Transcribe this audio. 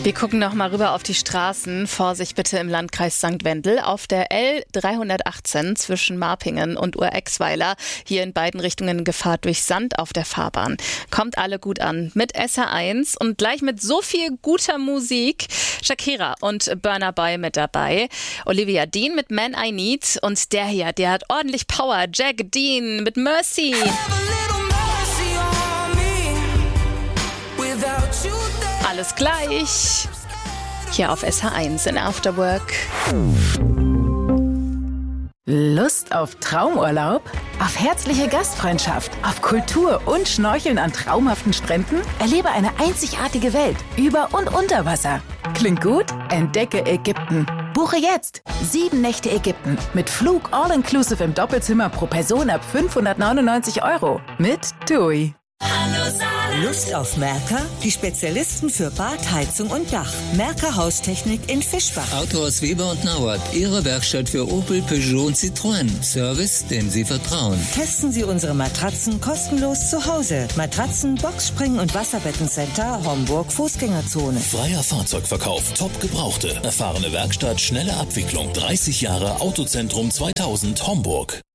Wir gucken noch mal rüber auf die Straßen. Vorsicht bitte im Landkreis St. Wendel. Auf der L318 zwischen Marpingen und Urexweiler. Hier in beiden Richtungen Gefahr durch Sand auf der Fahrbahn. Kommt alle gut an. Mit SR1 und gleich mit so viel guter Musik. Shakira und Burna Boy mit dabei. Olivia Dean mit Man I Need. Und der hier, der hat ordentlich Power. Jack Dean mit Mercy. Alles gleich. Hier auf SH1 in Afterwork. Lust auf Traumurlaub? Auf herzliche Gastfreundschaft? Auf Kultur und Schnorcheln an traumhaften Stränden? Erlebe eine einzigartige Welt über und unter Wasser. Klingt gut? Entdecke Ägypten. Buche jetzt 7 Nächte Ägypten mit Flug all-inclusive im Doppelzimmer pro Person ab 599 € mit TUI. Lust auf Merker? Die Spezialisten für Bad, Heizung und Dach. Merker Haustechnik in Fischbach. Autohaus Weber und Nauert. Ihre Werkstatt für Opel, Peugeot und Citroën. Service, dem Sie vertrauen. Testen Sie unsere Matratzen kostenlos zu Hause. Matratzen, Boxspringen und Wasserbettencenter Homburg Fußgängerzone. Freier Fahrzeugverkauf, top gebrauchte. Erfahrene Werkstatt, schnelle Abwicklung. 30 Jahre Autozentrum 2000 Homburg.